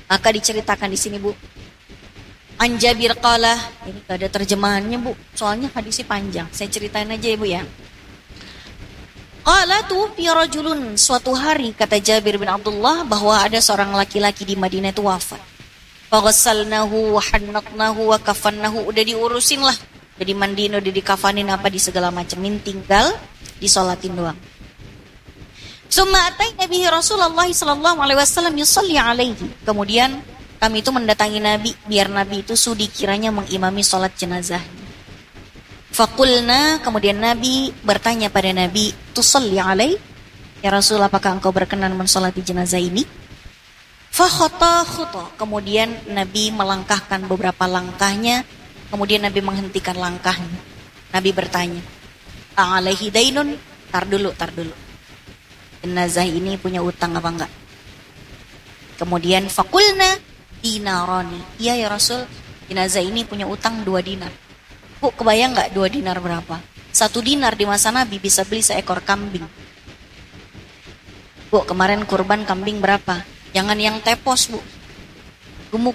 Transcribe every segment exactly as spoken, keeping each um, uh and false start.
Maka diceritakan di sini, Bu. An Jabir qala, ini gak ada terjemahannya, Bu. Soalnya hadisnya panjang. Saya ceritain aja ya, Bu ya. Qala tuwfi rajulun, suatu hari kata Jabir bin Abdullah bahwa ada seorang laki-laki di Madinah itu wafat. Faghassalnahu wa hannaqnahu wa kafannahu, udah diurusin lah. Udah dimandiin, udah dikafanin apa di segala macam. Ini tinggal disolatin doang. Summa ataina bihi Rasulullah sallallahu alaihi wasallam yusalli alaihi. Kemudian kami itu mendatangi Nabi biar Nabi itu sudi kiranya mengimami salat jenazah. Faqulna, kemudian Nabi bertanya pada Nabi, tusalli alaihi? Ya Rasul, apakah engkau berkenan mensolati jenazah ini? Fakhata khuta. Kemudian Nabi melangkahkan beberapa langkahnya. Kemudian Nabi menghentikan langkahnya. Nabi bertanya, alaihi dainun? Tar dulu, tar dulu. Jenazah ini punya utang apa enggak? Kemudian fakulna dinaroni. Iya ya Rasul, jenazah ini punya utang dua dinar. Bu, kebayang enggak dua dinar berapa? Satu dinar di masa Nabi bisa beli seekor kambing. Bu, kemarin kurban kambing berapa? Jangan yang tepos, Bu. Gemuk.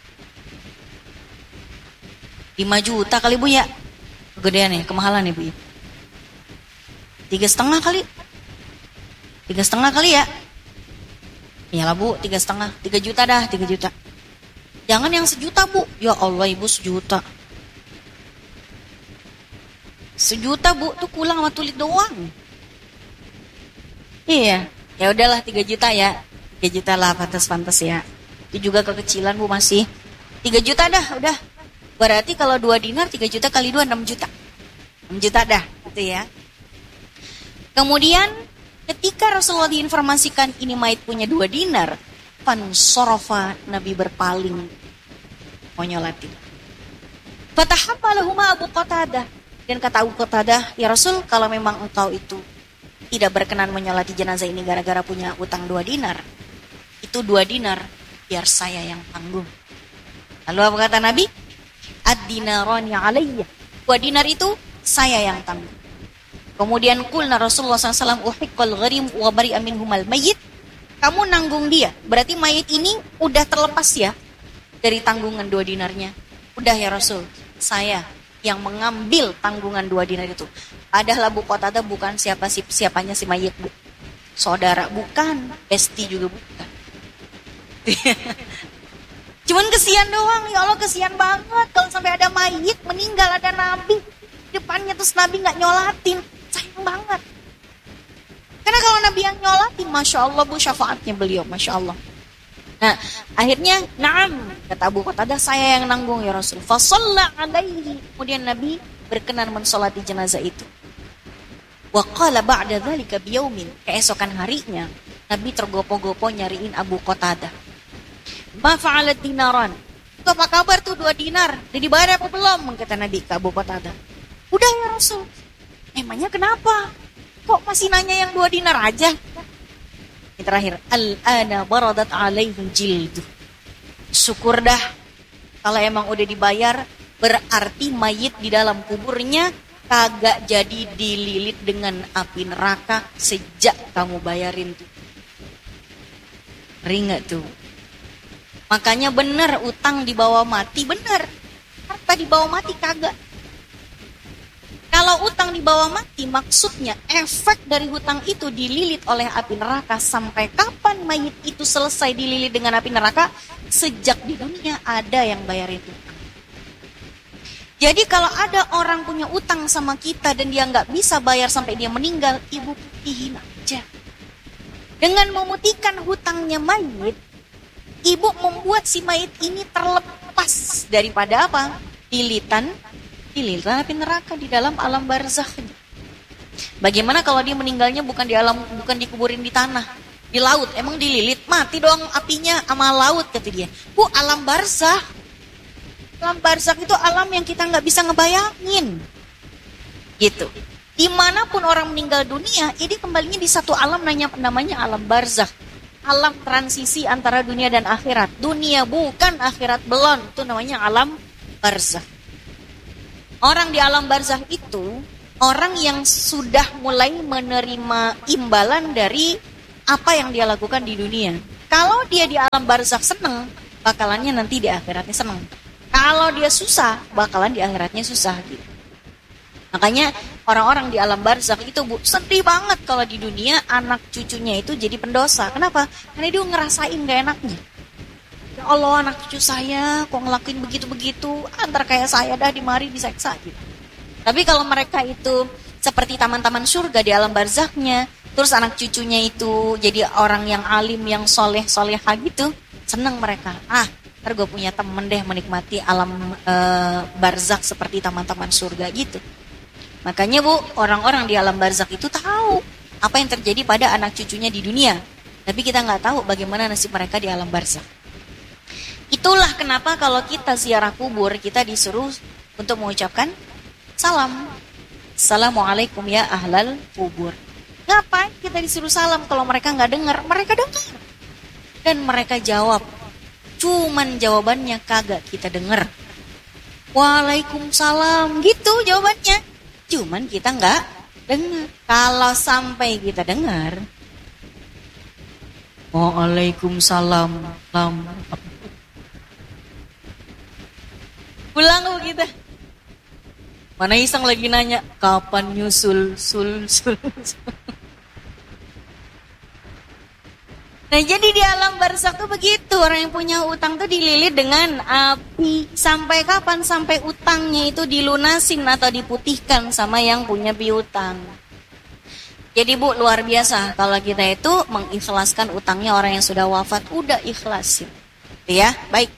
lima juta kali, Bu ya. Kegedean ya, kemahalan ya, Bu ya. Tiga setengah kali. Tiga setengah kali ya. Iyalah, Bu, tiga setengah. Tiga juta dah, tiga juta. Jangan yang sejuta, Bu. Ya Allah, Ibu, sejuta. Sejuta, Bu, tuh kulang sama tulit doang. Iya. Ya udahlah, tiga juta ya. Tiga juta lah, pantas-pantas ya. Itu juga kekecilan, Bu, masih. Tiga juta dah, udah. Berarti kalau dua dinar, tiga juta kali dua, enam juta. Enam juta dah, gitu ya. Kemudian, ketika Rasulullah diinformasikan ini mayit punya dua dinar, fansorofa, Nabi berpaling, mau nyolatin. Fatahammalahuma Abu Qatadah. Dan kata Abu Qatadah, ya Rasul, kalau memang engkau itu tidak berkenan menyolati jenazah ini gara-gara punya utang dua dinar, itu dua dinar biar saya yang tanggung. Lalu apa kata Nabi? Ad-dinarani alayya. Dua dinar itu saya yang tanggung. Kemudian kulna Rasulullah sallallahu alaihi wasallam uhiqqal gharim wa bari'a minhumal mayyit. Kamu nanggung dia. Berarti mayit ini udah terlepas ya dari tanggungan dua dinarnya. Udah ya Rasul, saya yang mengambil tanggungan dua dinar itu. Padahal Abu Qatadah bukan siapa siapanya si mayit, Bu. Saudara bukan, besti juga bukan. Cuman kesian doang, ya Allah kesian banget kalau sampai ada mayit meninggal, ada Nabi depannya terus Nabi nggak nyolatin, sayang banget. Karena kalau Nabi yang nyolatin, masya Allah, Bu, syafaatnya beliau, masya Allah. Nah, akhirnya, naam, kata Abu Qatadah, saya yang nanggung ya Rasul. Fasalla alaihi. Kemudian Nabi berkenan mensolati jenazah itu. Wa qala ba'da dzalika biyaumin. Keesokan harinya, Nabi tergopo-gopo nyariin Abu Qatadah. Ma fa'alat dinaran. Itu apa kabar tuh dua dinar? Udah dibayar apa belum? Kata Nabi ke Abu Qatadah. Udah ya Rasul. Emangnya kenapa? Kok masih nanya yang dua dinar aja? Yang terakhir, al-ana baradat alaihi jildu. Syukur dah kalau emang udah dibayar, berarti mayit di dalam kuburnya kagak jadi dililit dengan api neraka sejak kamu bayarin tuh. Ringat tuh. Makanya benar utang dibawa mati, benar. Harta dibawa mati kagak. Kalau utang dibawa mati, maksudnya efek dari hutang itu dililit oleh api neraka. Sampai kapan mayit itu selesai dililit dengan api neraka? Sejak di dunia ada yang bayarin utang. Jadi kalau ada orang punya utang sama kita dan dia nggak bisa bayar sampai dia meninggal, ibu putihin aja. Dengan memutihkan hutangnya mayit, ibu membuat si mayit ini terlepas daripada apa? Lilitan, lilitan api neraka di dalam alam barzakh. Bagaimana kalau dia meninggalnya bukan di alam, bukan dikuburin di tanah, di laut? Emang dililit, mati dong apinya sama laut, kata dia. Bu, alam barzakh. Alam barzakh itu alam yang kita nggak bisa ngebayangin. Gitu. Dimanapun orang meninggal dunia, ini kembalinya di satu alam namanya alam barzakh. Alam transisi antara dunia dan akhirat. Dunia bukan, akhirat belum. Itu namanya alam barzakh. Orang di alam barzakh itu orang yang sudah mulai menerima imbalan dari apa yang dia lakukan di dunia. Kalau dia di alam barzakh seneng, bakalannya nanti di akhiratnya senang. Kalau dia susah, bakalan di akhiratnya susah gitu. Makanya orang-orang di alam barzakh itu Bu, sedih banget kalau di dunia anak cucunya itu jadi pendosa. Kenapa? Karena dia ngerasain gak enaknya. Ya Allah, anak cucu saya kok ngelakuin begitu-begitu, antar kayak saya dah di mari diseksa gitu. Tapi kalau mereka itu seperti taman-taman surga di alam barzakhnya, terus anak cucunya itu jadi orang yang alim, yang soleh-soleha gitu, seneng mereka. Ah, ntar gue punya temen deh menikmati alam e, barzakh seperti taman-taman surga gitu. Makanya Bu, orang-orang di alam barzakh itu tahu apa yang terjadi pada anak cucunya di dunia. Tapi kita nggak tahu bagaimana nasib mereka di alam barzakh. Itulah kenapa kalau kita ziarah kubur, kita disuruh untuk mengucapkan salam. Assalamualaikum ya ahlal kubur. Ngapain kita disuruh salam kalau mereka nggak dengar? Mereka dengar. Dan mereka jawab. Cuman jawabannya kagak kita dengar. Waalaikumsalam. Gitu jawabannya. Cuman kita nggak dengar. Kalau sampai kita dengar, waalaikumsalam. Salam. Pulang Bu kita. Mana iseng lagi nanya, kapan nyusul, sul, sul, sul. Nah jadi di alam barzakh tuh begitu, orang yang punya utang tuh dililit dengan api. Sampai kapan? Sampai utangnya itu dilunasin atau diputihkan sama yang punya piutang. Jadi Bu, luar biasa kalau kita itu mengikhlaskan utangnya orang yang sudah wafat, udah ikhlasin. Ya, baik.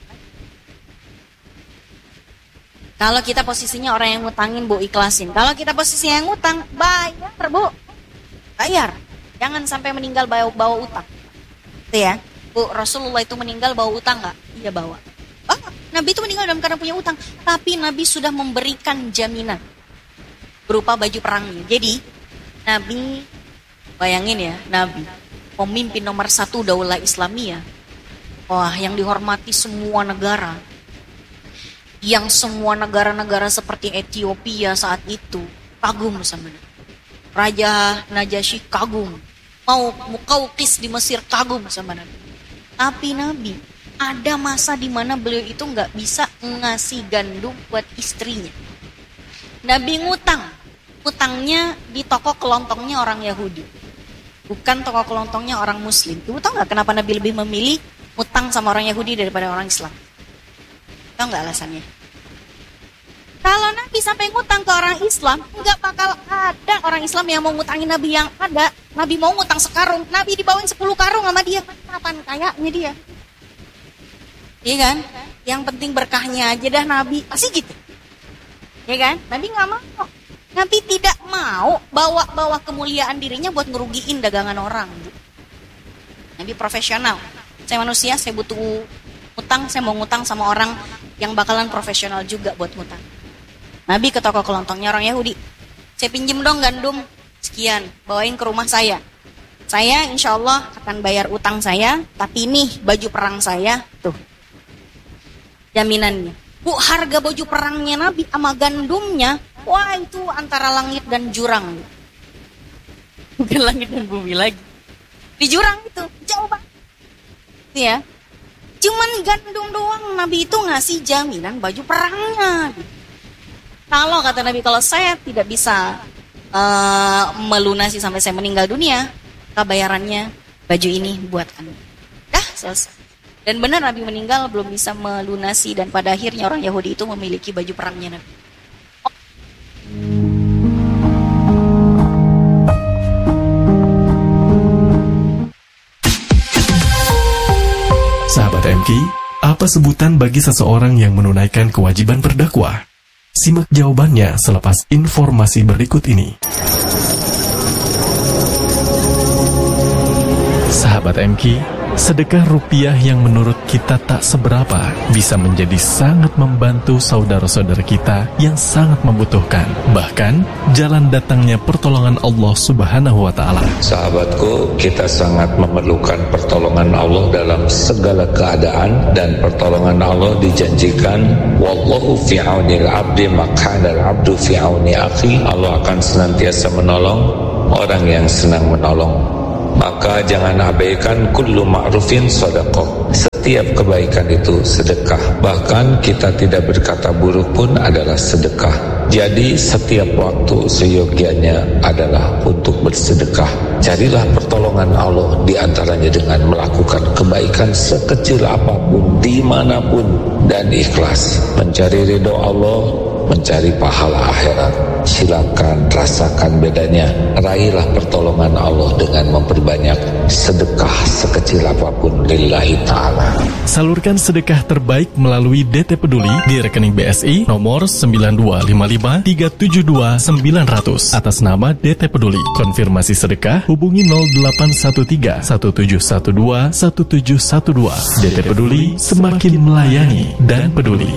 Kalau kita posisinya orang yang ngutangin, Bu, ikhlasin. Kalau kita posisinya yang ngutang, bayar, Bu. Bayar. Jangan sampai meninggal bawa, bawa utang. Itu ya. Bu, Rasulullah itu meninggal bawa utang nggak? Iya bawa. Oh, Nabi itu meninggal dalam keadaan punya utang. Tapi Nabi sudah memberikan jaminan. Berupa baju perangnya. Jadi, Nabi, bayangin ya, Nabi. Pemimpin nomor satu daulah Islamiyah. Wah, yang dihormati semua negara. Yang semua negara-negara seperti Ethiopia saat itu kagum sama Nabi. Raja Najasyi kagum. Mau Muqawqis di Mesir kagum sama Nabi. Tapi Nabi ada masa di mana beliau itu nggak bisa ngasih gandum buat istrinya. Nabi ngutang. Utangnya di toko kelontongnya orang Yahudi. Bukan toko kelontongnya orang Muslim. Ibu tahu nggak kenapa Nabi lebih memilih utang sama orang Yahudi daripada orang Islam? Tahu nggak alasannya? Kalau Nabi sampai ngutang ke orang Islam, nggak bakal ada orang Islam yang mau ngutangin Nabi yang ada. Nabi mau ngutang sekarung, Nabi dibawain sepuluh karung sama dia. Kapan kayaknya dia? Iya kan? Yang penting berkahnya aja dah Nabi. Pasti gitu. Iya kan? Nabi nggak mau. Nabi tidak mau bawa-bawa kemuliaan dirinya buat ngerugiin dagangan orang. Nabi profesional. Saya manusia, saya butuh utang, saya mau ngutang sama orang yang bakalan profesional juga buat ngutang. Nabi ke toko kelontongnya orang Yahudi. Saya pinjem dong gandum sekian, bawain ke rumah saya. Saya insya Allah akan bayar utang saya, tapi ini baju perang saya, tuh. Jaminannya. Bu, harga baju perangnya Nabi sama gandumnya, wah itu antara langit dan jurang. Bukan langit dan bumi lagi. Di jurang itu, jauh banget. Ya. Cuman gandum doang, Nabi itu ngasih jaminan baju perangnya. Kalau kata Nabi, kalau saya tidak bisa uh, melunasi sampai saya meninggal dunia, bayarannya baju ini buat Anda. Dah selesai. Dan benar Nabi meninggal belum bisa melunasi, dan pada akhirnya orang Yahudi itu memiliki baju perangnya Nabi. Sahabat M K, apa sebutan bagi seseorang yang menunaikan kewajiban berdakwah? Simak jawabannya selepas informasi berikut ini. Sahabat M K, sedekah rupiah yang menurut kita tak seberapa bisa menjadi sangat membantu saudara-saudara kita yang sangat membutuhkan. Bahkan, jalan datangnya pertolongan Allah Subhanahu wa Ta'ala. Sahabatku, kita sangat memerlukan pertolongan Allah dalam segala keadaan, dan pertolongan Allah dijanjikan, wallahu fi aunil abdi maq'anal abdu fi auni akhi. Allah akan senantiasa menolong orang yang senang menolong. Maka jangan abaikan kullu ma'rufin shadaqah. setiap kebaikan itu sedekah. Bahkan kita tidak berkata buruk pun adalah sedekah. Jadi setiap waktu seyogianya adalah untuk bersedekah. Carilah pertolongan Allah di antaranya dengan melakukan kebaikan sekecil apapun, dimanapun, dan ikhlas. Mencari ridho Allah, mencari pahala akhirat. Silakan rasakan bedanya. Raihlah pertolongan Allah dengan memperbanyak sedekah sekecil apapun lillahi ta'ala. Salurkan sedekah terbaik melalui D T Peduli di rekening B S I nomor sembilan dua lima lima tiga tujuh dua sembilan nol nol atas nama D T Peduli. Konfirmasi sedekah hubungi nol delapan satu tiga satu tujuh satu dua satu tujuh satu dua. D T Peduli, semakin melayani dan peduli.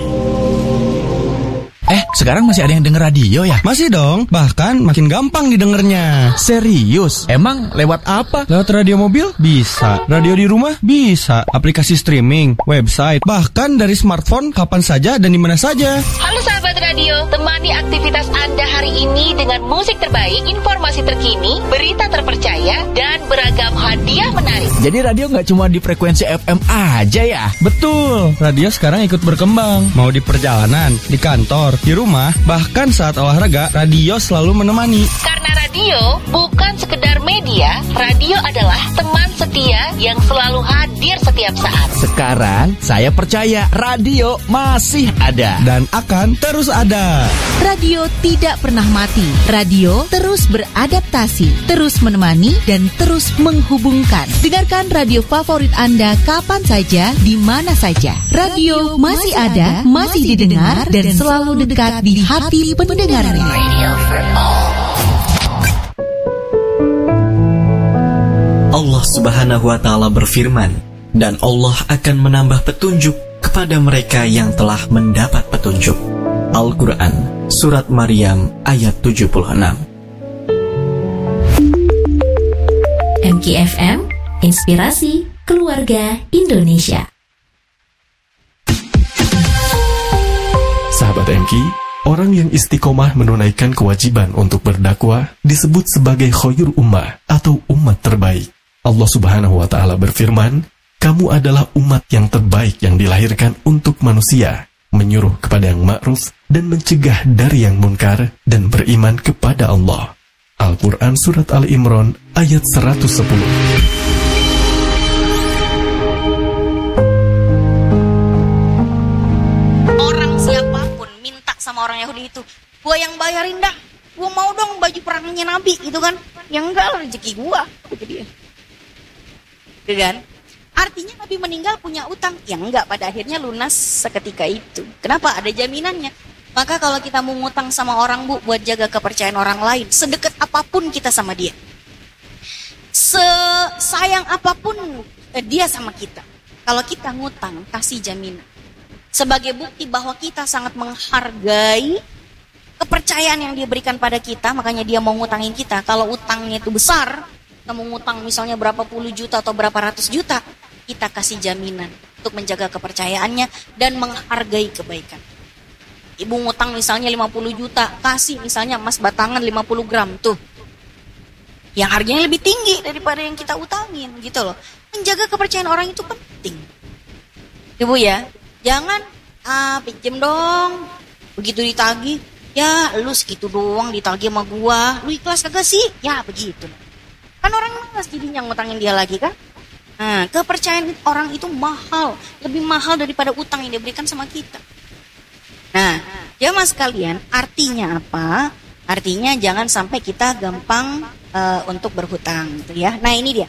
Eh, sekarang masih ada yang denger radio ya? Masih dong, bahkan makin gampang didengarnya. Serius? Emang lewat apa? Lewat radio mobil? Bisa. Radio di rumah? Bisa. Aplikasi streaming, website, bahkan dari smartphone kapan saja dan di mana saja. Halo sahabat radio, temani aktivitas Anda hari ini dengan musik terbaik, informasi terkini, berita terpercaya, dan beragam hadiah menarik. Jadi radio nggak cuma di frekuensi F M aja ya? Betul, radio sekarang ikut berkembang. Mau di perjalanan, di kantor, di rumah, bahkan saat olahraga, radio selalu menemani. Karena radio bukan sekedar media, radio adalah teman setia yang selalu hadir setiap saat. Sekarang saya percaya radio masih ada dan akan terus ada. Radio tidak pernah mati. Radio terus beradaptasi, terus menemani, dan terus menghubungkan. Dengarkan radio favorit Anda kapan saja, di mana saja. Radio masih ada, masih didengar, dan selalu dekat di hati pendengarnya. Radio for all. Allah Subhanahu wa Ta'ala berfirman, dan Allah akan menambah petunjuk kepada mereka yang telah mendapat petunjuk. Al-Quran, Surat Maryam ayat tujuh puluh enam. M K F M, Inspirasi Keluarga Indonesia. Sahabat M K, orang yang istiqomah menunaikan kewajiban untuk berdakwah disebut sebagai khair ummah atau umat terbaik. Allah Subhanahu wa Ta'ala berfirman, kamu adalah umat yang terbaik yang dilahirkan untuk manusia, menyuruh kepada yang ma'ruf dan mencegah dari yang munkar dan beriman kepada Allah. Al-Quran Surat Al-Imran ayat seratus sepuluh. Orang siapapun minta sama orang Yahudi itu, gua yang bayarin dah, gua mau dong baju perangnya Nabi gitu kan. Ya enggak, rezeki gua gitu dia. Kan? Artinya Nabi meninggal punya utang. Ya enggak, pada akhirnya lunas seketika itu. Kenapa? Ada jaminannya. Maka kalau kita mau ngutang sama orang, Bu, buat jaga kepercayaan orang lain, sedekat apapun kita sama dia, sesayang apapun eh, dia sama kita, kalau kita ngutang, kasih jaminan sebagai bukti bahwa kita sangat menghargai kepercayaan yang dia berikan pada kita. Makanya dia mau ngutangin kita. Kalau utangnya itu besar, kita mau ngutang misalnya berapa puluh juta atau berapa ratus juta, kita kasih jaminan untuk menjaga kepercayaannya dan menghargai kebaikan. Ibu ngutang misalnya lima puluh juta, kasih misalnya emas batangan lima puluh gram tuh, yang harganya lebih tinggi daripada yang kita utangin gitu loh. Menjaga kepercayaan orang itu penting, Ibu ya. Jangan ah pinjem dong, begitu ditagih, ya lu segitu doang ditagih sama gua, lu ikhlas kagak sih? Ya begitu. Kan orang malas jadinya ngutangin dia lagi kan. Nah, kepercayaan orang itu mahal, lebih mahal daripada utang yang diberikan sama kita. Nah, jamaah sekalian, artinya apa? Artinya jangan sampai kita gampang uh, untuk berhutang gitu ya. Nah, ini dia.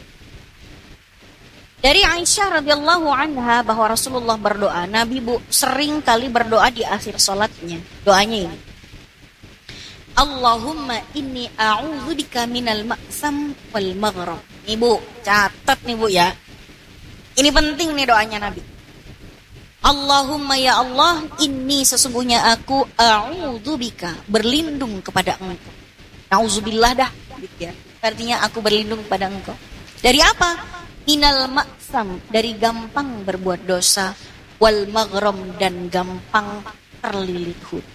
Dari Aisyah radhiyallahu anha bahwa Rasulullah berdoa, Nabi Bu sering kali berdoa di akhir sholatnya. Doanya ini, Allahumma inni a'udzubika minal ma'sam wal maghrab. Nih Bu, catat nih Bu ya. Ini penting nih doanya Nabi. Allahumma ya Allah, inni sesungguhnya aku a'udzubika, berlindung kepada Engkau. Nauzubillah dah gitu ya. Artinya aku berlindung kepada Engkau. Dari apa? Minal ma'sam, dari gampang berbuat dosa, wal maghram, dan gampang terlilit hutang.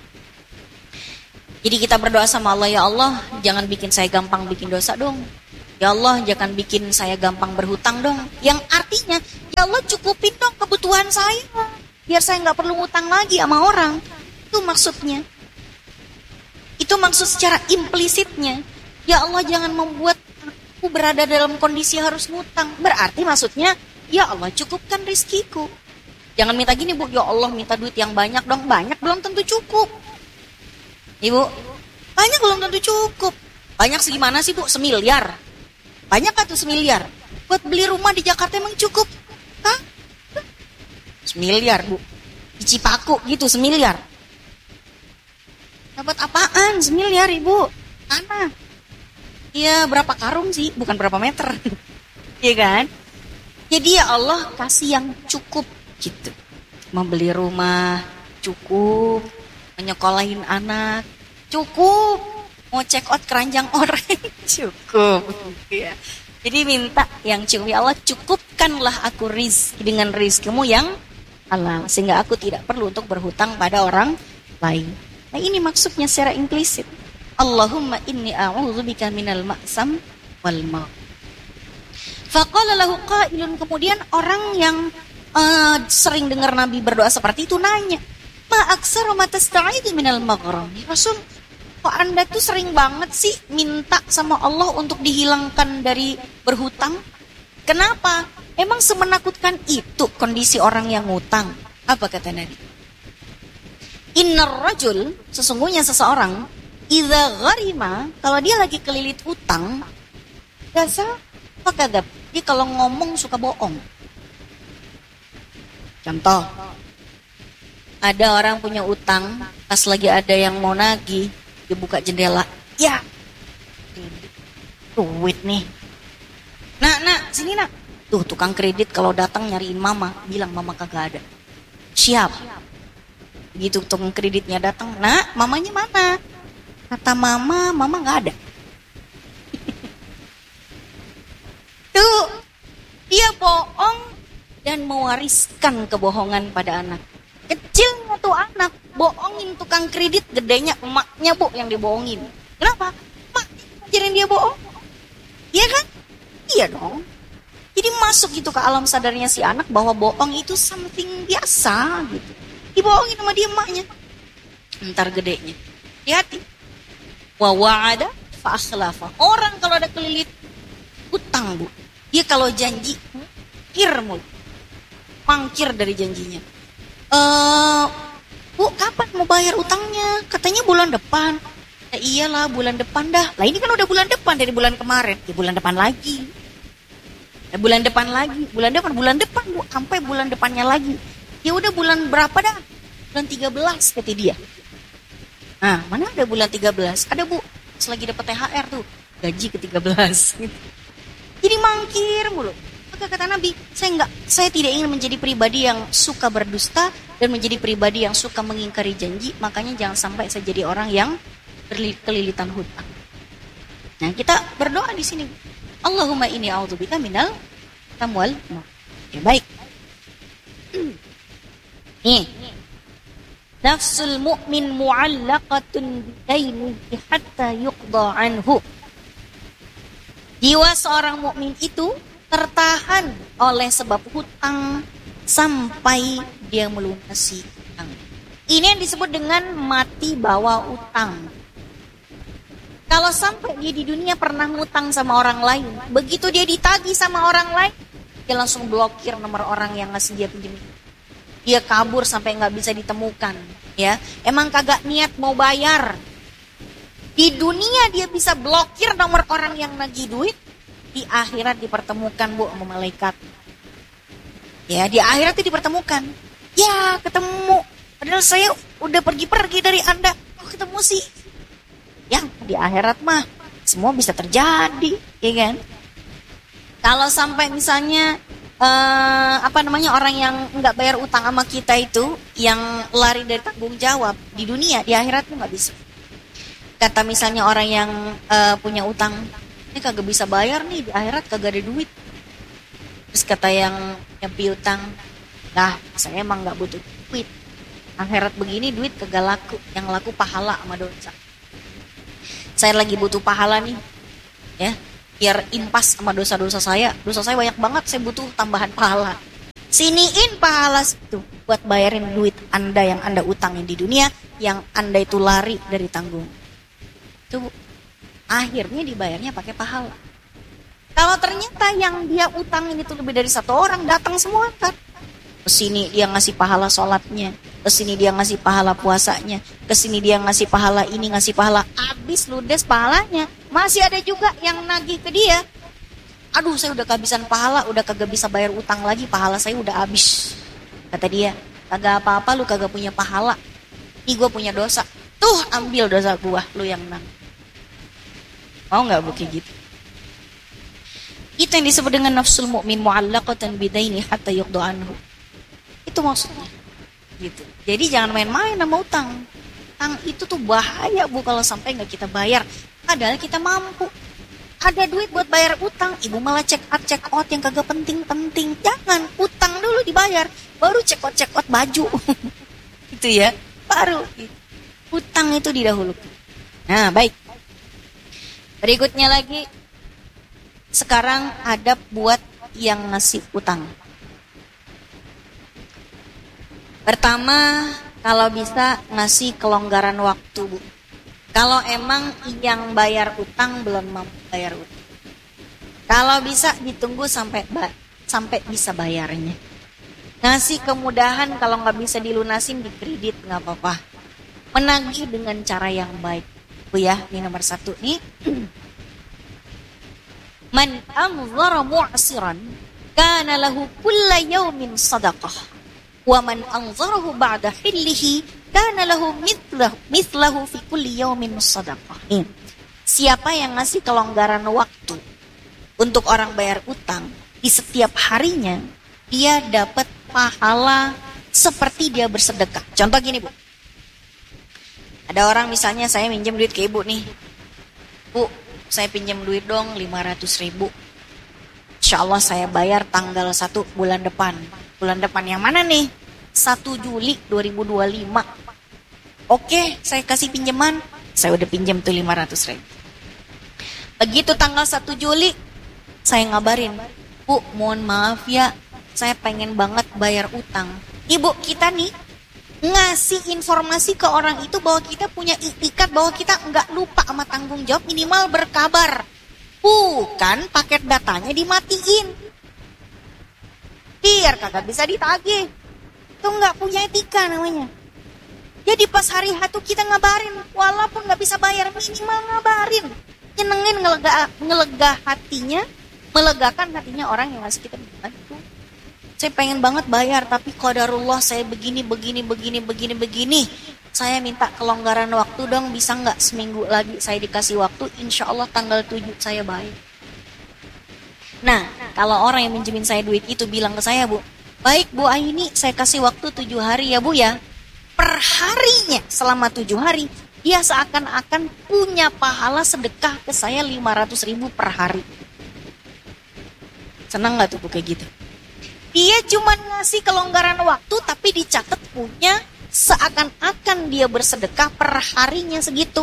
Jadi kita berdoa sama Allah, ya Allah, jangan bikin saya gampang bikin dosa dong. Ya Allah, jangan bikin saya gampang berhutang dong. Yang artinya, ya Allah cukupin dong kebutuhan saya, biar saya nggak perlu ngutang lagi sama orang. Itu maksudnya. Itu maksud secara implisitnya. Ya Allah, jangan membuat aku berada dalam kondisi harus ngutang. Berarti maksudnya, ya Allah cukupkan rizkiku. Jangan minta gini Bu, ya Allah minta duit yang banyak dong. Banyak belum tentu cukup. Ibu, banyak belum tentu cukup. Banyak segimana sih Bu? Semiliar. Banyak kan tuh semiliar? Buat beli rumah di Jakarta emang cukup? Hah? Semiliar Bu. Di Cipaku gitu semiliar. Dapat apaan semiliar Ibu? Tanah. Iya berapa karung sih? Bukan berapa meter. Iya kan? Jadi ya Allah kasih yang cukup gitu. Membeli rumah cukup. Menyekolahin anak cukup. Mau check out keranjang orang cukup. Ya. Jadi minta yang cukup. Ya Allah cukupkanlah aku rizki dengan rizkimu yang halal. Sehingga aku tidak perlu untuk berhutang pada orang lain. Nah ini maksudnya secara implisit. Allahumma inni a'udzubika minal ma'sam wal ma'. Faqala lahu qailun, kemudian orang yang uh, sering dengar Nabi berdoa seperti itu nanya, ma aksaru ma tasta'idu minal maghram. Rasul, kok Anda tuh sering banget sih minta sama Allah untuk dihilangkan dari berhutang? Kenapa? Emang semenakutkan itu kondisi orang yang ngutang? Apa kata Nabi? Innar rajul, sesungguhnya seseorang, idza gharima, kalau dia lagi kelilit utang, biasa fakadzab, dia kalau ngomong suka bohong. Contoh, ada orang punya utang, pas lagi ada yang mau nagih, dia buka jendela, ya, duit nih. Nak, nak, sini nak. Tuh tukang kredit kalau datang nyariin mama, bilang mama kagak ada. Siap. Begitu tukang kreditnya datang, nak, mamanya mana? Kata mama, mama nggak ada. Tuh, dia bohong dan mewariskan kebohongan pada anak. Kecilnya tuh anak bohongin tukang kredit, gedenya emaknya Bu yang dibohongin. Kenapa? Emak ngajarin dia bohong. Iya kan? Iya dong. Jadi masuk gitu ke alam sadarnya si anak bahwa bohong itu something biasa gitu. Dibohongin sama dia emaknya. Ntar gedenya. Hati-hati. Wa wa'ada fa akhlafa. Orang kalau ada kelilit utang Bu, dia kalau janji mangkir mulu. Mangkir dari janjinya. Eh, Bu, kapan mau bayar utangnya? Katanya bulan depan. Ya iyalah bulan depan dah. Lah ini kan udah bulan depan dari bulan kemarin. Ya bulan depan lagi. Ya bulan depan lagi. Bulan depan, bulan depan Bu, sampai bulan depannya lagi. Ya udah bulan berapa dah? Bulan tiga belas kata dia. Nah, mana ada bulan tiga belas? Ada Bu, selagi dapat T H R tuh, gaji ke tiga belas. Jadi mangkir mulu. Maka kata Nabi, saya enggak, saya tidak ingin menjadi pribadi yang suka berdusta dan menjadi pribadi yang suka mengingkari janji. Makanya jangan sampai saya jadi orang yang kelilitan hutang. Nah, kita berdoa di sini. Allahumma inni a'udzubika minal tamwal. Ya baik. Nih. Nafsul mu'min mu'allaqatun bidainihi hatta yuqda anhu. Jiwa seorang mukmin itu tertahan oleh sebab hutang sampai dia melunasi hutang. Ini yang disebut dengan mati bawa utang. Kalau sampai dia di dunia pernah ngutang sama orang lain, begitu dia ditagih sama orang lain, dia langsung blokir nomor orang yang ngasih dia pinjam. Dia kabur sampai nggak bisa ditemukan, ya. Emang kagak niat mau bayar. Di dunia dia bisa blokir nomor orang yang nagih duit, di akhirat dipertemukan Bu sama malaikat. Ya, di akhirat itu dipertemukan. Ya, ketemu. Padahal saya udah pergi-pergi dari Anda. Kok ketemu sih? Ya, di akhirat mah semua bisa terjadi, ya kan? Kalau sampai misalnya Uh, apa namanya orang yang nggak bayar utang sama kita itu yang lari dari tanggung jawab di dunia, di akhirat tuh nggak bisa. Kata misalnya orang yang uh, punya utang, ini kagak bisa bayar nih, di akhirat kagak ada duit. Terus kata yang nyepi utang, nah saya emang nggak butuh duit, akhirat begini duit kagak laku, yang laku pahala sama dosa. Saya lagi butuh pahala nih, ya. biar impas sama dosa-dosa saya. Dosa saya banyak banget, saya butuh tambahan pahala. Siniin pahala itu buat bayarin duit Anda yang Anda utangin di dunia, yang Anda itu lari dari tanggung. Itu akhirnya dibayarnya pakai pahala. Kalau ternyata yang dia utangin itu lebih dari satu orang, datang semua kan. Kesini dia ngasih pahala sholatnya, kesini dia ngasih pahala puasanya, kesini dia ngasih pahala ini, ngasih pahala, habis ludes pahalanya. Masih ada juga yang nagih ke dia. Aduh, saya udah kehabisan pahala, udah kagak bisa bayar utang lagi, pahala saya udah habis. Kata dia, kagak apa-apa, lu kagak punya pahala. Ini gue punya dosa. Tuh, ambil dosa gua, lu yang menang. Mau nggak bu kayak gitu? Itu yang disebut dengan nafsul mu'min mu'allaqatan bidaini hatta yuqda anhu. Itu maksudnya. Gitu. Jadi jangan main-main sama utang. Utang itu tuh bahaya bu kalau sampai nggak kita bayar. Padahal kita mampu. Ada duit buat bayar utang, ibu malah check out check out yang kagak penting-penting. Jangan, utang dulu dibayar, baru check out check out baju. Itu ya, baru. Utang itu didahulukan. Nah, baik. Berikutnya lagi, sekarang adab buat yang ngasih utang. Pertama, kalau bisa ngasih kelonggaran waktu, Bu. Kalau emang yang bayar utang belum mampu bayar utang. Kalau bisa ditunggu sampai ba- sampai bisa bayarnya. Ngasih kemudahan, kalau nggak bisa dilunasin di kredit nggak apa-apa. Menagih dengan cara yang baik. Bu ya, ini nomor satu nih. Man anzara mu'siran kana lahu kulla yawmin sadaqah. Wa man anzarahu ba'da hillihi kana lahu mithlahu mithlahu fi kulli yawmin sadaqah. Siapa yang ngasih kelonggaran waktu untuk orang bayar utang, di setiap harinya dia dapat pahala seperti dia bersedekah. Contoh gini, Bu. Ada orang misalnya saya minjem duit ke ibu nih. Bu, saya pinjam duit dong lima ratus ribu. Insya Allah saya bayar tanggal satu bulan depan. Bulan depan yang mana nih? satu Juli dua ribu dua puluh lima. Oke, saya kasih pinjaman. Saya udah pinjam tuh lima ratus ribu. Begitu tanggal satu Juli, saya ngabarin, Bu, mohon maaf ya, saya pengen banget bayar utang. Ibu kita nih ngasih informasi ke orang itu bahwa kita punya ikat, bahwa kita nggak lupa sama tanggung jawab, minimal berkabar. Bukan paket datanya dimatiin. Biar kagak bisa ditagih. Itu nggak punya etika namanya. Jadi pas hari H tuh kita ngabarin, walaupun nggak bisa bayar, minimal ngabarin. Nyenengin, ngelega, ngelega hatinya, melegakan hatinya orang yang ngasih kita bantu. Saya pengen banget bayar, tapi qadarullah saya begini, begini, begini, begini, begini. Saya minta kelonggaran waktu dong, bisa nggak seminggu lagi saya dikasih waktu, insya Allah tanggal tujuh saya bayar. Nah, kalau orang yang minjemin saya duit itu bilang ke saya, Bu, baik Bu Aini, saya kasih waktu tujuh hari ya Bu ya. Per harinya selama tujuh hari, dia seakan-akan punya pahala sedekah ke saya lima ratus ribu per hari. Senang gak tuh Bu kayak gitu? Dia cuma ngasih kelonggaran waktu, tapi dicatat punya seakan-akan dia bersedekah per harinya segitu.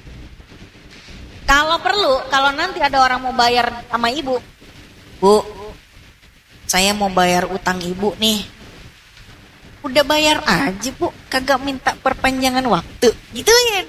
Kalau perlu, kalau nanti ada orang mau bayar sama ibu, Bu, saya mau bayar utang ibu nih. Udah bayar aja Bu, kagak minta perpanjangan waktu. Gituin.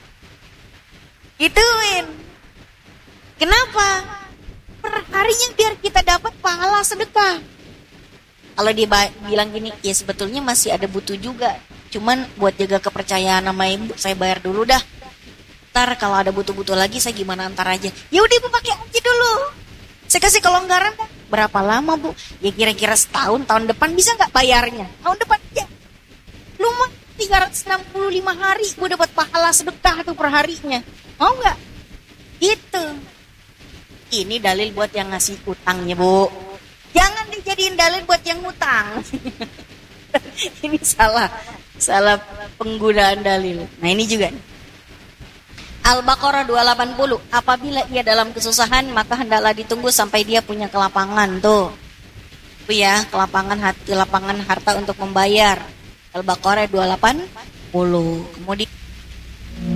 Gituin. Kenapa? Per harinya biar kita dapat pahala sedekah. Kalau dia bilang gini, ya sebetulnya masih ada butuh juga. Cuman buat jaga kepercayaan sama ibu, saya bayar dulu dah. Ntar kalau ada butuh-butuh lagi, saya gimana antar aja. Ya udah ibu pakai aja dulu. Saya kasih kelonggaran dah. Berapa lama Bu? Ya kira-kira setahun, tahun depan bisa gak bayarnya? Tahun depan aja. Lumayan tiga ratus enam puluh lima hari gue dapat pahala sedekah tuh per harinya. Mau gak? Gitu. Ini dalil buat yang ngasih utangnya Bu. Jangan dijadiin dalil buat yang utang. Ini salah. Salah penggunaan dalil. Nah ini juga nih. Al-Baqarah dua ratus delapan puluh. Apabila ia dalam kesusahan, maka hendaklah ditunggu sampai dia punya kelapangan. Tuh. Tuh ya, kelapangan hati, kelapangan harta untuk membayar. Al-Baqarah dua ratus delapan puluh. Kemudian